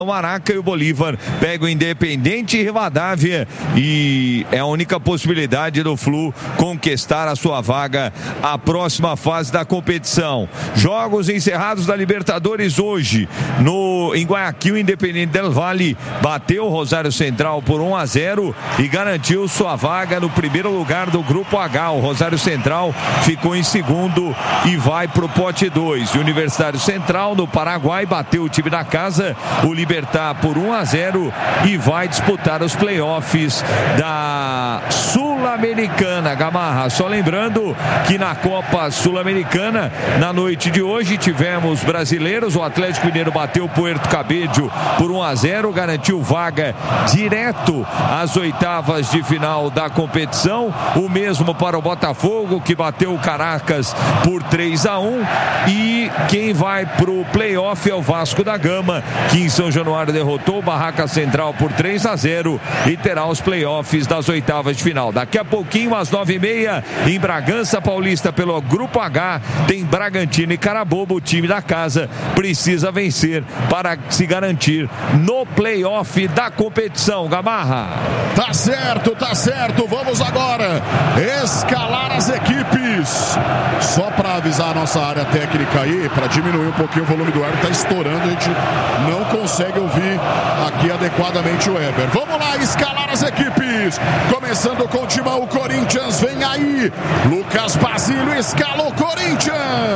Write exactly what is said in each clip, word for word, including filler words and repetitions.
O Maraca e o Bolívar pegam o Independente e Rivadavia e é a única possibilidade do Flu conquistar a sua vaga à próxima fase da competição. Jogos encerrados da Libertadores hoje no, em Guayaquil. Independente del Valle bateu o Rosário Central por um a zero e garantiu sua vaga no primeiro lugar do Grupo H. O Rosário Central ficou em segundo e vai pro pote dois. E o Universitário Central no Paraguai bateu o time da casa, o Libertadores Libertar por um a zero e vai disputar os playoffs da Sul-Americana. Gamarra, só lembrando que na Copa Sul-Americana, na noite de hoje, tivemos brasileiros. O Atlético Mineiro bateu o Puerto Cabello por um a zero, garantiu vaga direto às oitavas de final da competição. O mesmo para o Botafogo, que bateu o Caracas por três a um. E quem vai pro playoff é o Vasco da Gama, que em São Januário derrotou o Barraca Central por três a zero e terá os playoffs das oitavas de final. Daqui a pouquinho, às nove e meia, em Bragança Paulista, pelo Grupo H, tem Bragantino e Carabobo. O time da casa precisa vencer para se garantir no playoff da competição. Gamarra. Tá certo, tá certo. Vamos agora escalar as equipes. Só para avisar a nossa área técnica aí, para diminuir um pouquinho o volume do ar, tá estourando, a gente não consegue ouvir aqui adequadamente o Weber. Vamos lá, escalar as equipes. Começando com o Timão, o Corinthians vem aí. Lucas Basílio escala o Corinthians.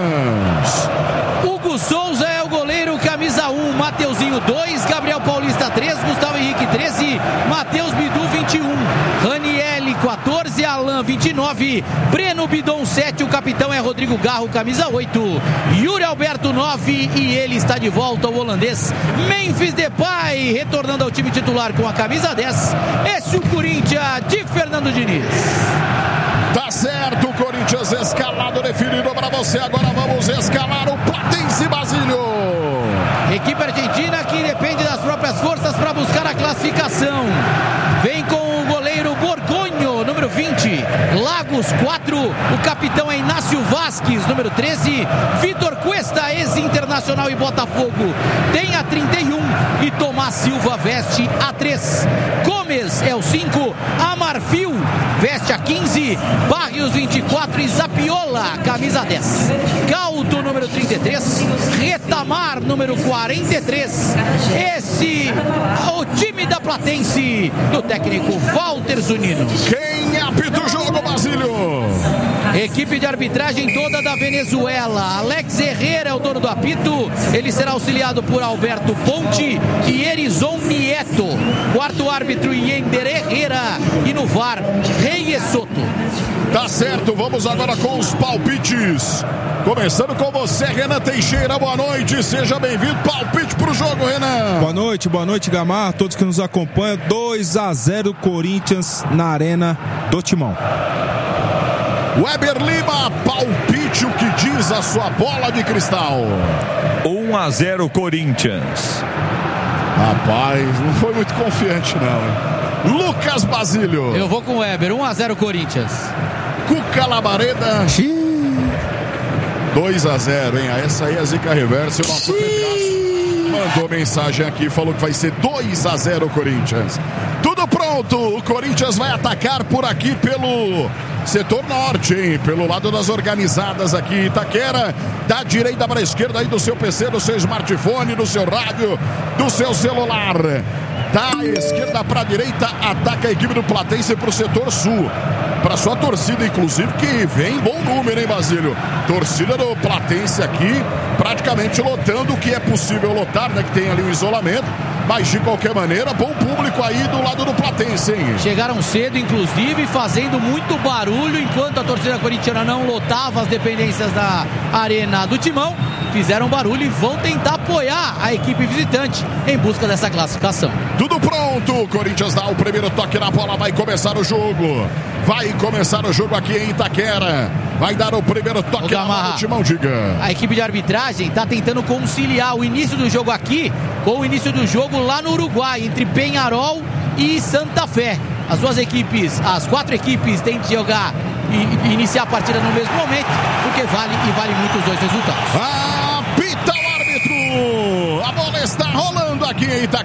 Hugo Souza é o goleiro, camisa um, Mateuzinho dois, Gabriel Paulista três, Gustavo Henrique treze, Matheus Bidu vinte e um, Ranielli quatorze, Alain vinte e nove, Breno Bidon sete, o capitão é Rodrigo Garro, camisa oito, Yuri Alberto nove e ele está de volta, o holandês Memphis Depay, retornando ao time titular com a camisa dez. Esse é o Corinthians de Fernando Diniz. Tá certo, o Corinthians escalado, definido para você. Agora vamos escalar o Platense, Basílio. Equipe argentina que depende das próprias forças para buscar a classificação. Vem com o goleiro Borgonho, número vinte. Lagos quatro. O capitão é Inácio Vasquez, número treze. Vitor Cuesta, ex-internacional e Botafogo, tem a trinta e um. E Tomás Silva veste a três. Gomes é o cinco. Amarfil veste a quinze. Barrios vinte e quatro e Zapiola, camisa dez. Cauto, número trinta e três. Retamar, número quarenta e três. Esse é o time da Platense, do técnico Walter Zunino. Quem apita o jogo, Basílio? Equipe de arbitragem toda da Venezuela. Alex Herrera é o dono do apito. Ele será auxiliado por Alberto Ponte e Erizon Nieto. Quarto árbitro, Yender Herrera. E no V A R, Reyes Soto. Tá certo, vamos agora com os palpites. Começando com você, Renan Teixeira, boa noite, seja bem-vindo. Palpite pro jogo, Renan. Boa noite, boa noite, Gamar, todos que nos acompanham. dois a zero Corinthians na Arena do Timão. Weber Lima, palpite, o que diz a sua bola de cristal? um a zero Corinthians. Rapaz, não foi muito confiante não. Lucas Basílio. Eu vou com o Weber, um a zero Corinthians. Cuca Labareda. dois a zero, hein? Essa aí é a zica reversa. O nosso mandou mensagem aqui, falou que vai ser dois a zero Corinthians. Tudo pronto, o Corinthians vai atacar por aqui pelo setor norte, hein? Pelo lado das organizadas aqui em Itaquera, da direita para a esquerda aí do seu P C, do seu smartphone, do seu rádio, do seu celular. Da esquerda para a direita, ataca a equipe do Platense para o setor sul. Para sua torcida, inclusive, que vem bom número, hein, Basílio? Torcida do Platense aqui, praticamente lotando o que é possível lotar, né? Que tem ali o isolamento. Mas de qualquer maneira, bom público aí do lado do Platense, hein? Chegaram cedo, inclusive, fazendo muito barulho, enquanto a torcida corintiana não lotava as dependências da Arena do Timão. Fizeram barulho e vão tentar apoiar a equipe visitante em busca dessa classificação. Tudo pronto, o Corinthians dá o primeiro toque na bola, vai começar o jogo. Vai começar o jogo aqui em Itaquera. Vai dar o primeiro toque na bola do Timão, diga. A equipe de arbitragem está tentando conciliar o início do jogo aqui com o início do jogo lá no Uruguai, entre Peñarol e Santa Fé. As duas equipes, as quatro equipes têm de jogar e iniciar a partida no mesmo momento, porque vale e vale muito os dois resultados. Apita o árbitro! A bola está rolando aqui aqui em Itaquera.